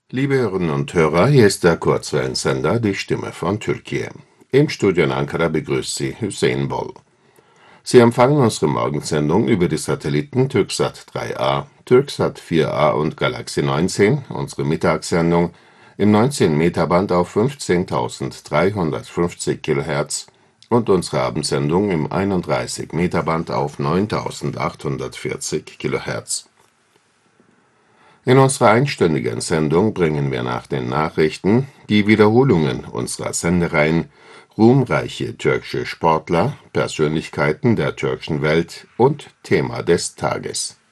Liebe Hörerinnen und Hörer, hier ist der Kurzwellensender Die Stimme von Türkei. Im Studio in Ankara begrüßt Sie Hüseyin Bol. Sie empfangen unsere Morgensendung über die Satelliten Türksat 3A, Türksat 4A und Galaxy 19, unsere Mittagssendung im 19-Meter-Band auf 15.350 kHz und unsere Abendsendung im 31-Meter-Band auf 9.840 kHz. In unserer einstündigen Sendung bringen wir nach den Nachrichten die Wiederholungen unserer Sendereihen Ruhmreiche türkische Sportler, Persönlichkeiten der türkischen Welt und Thema des Tages.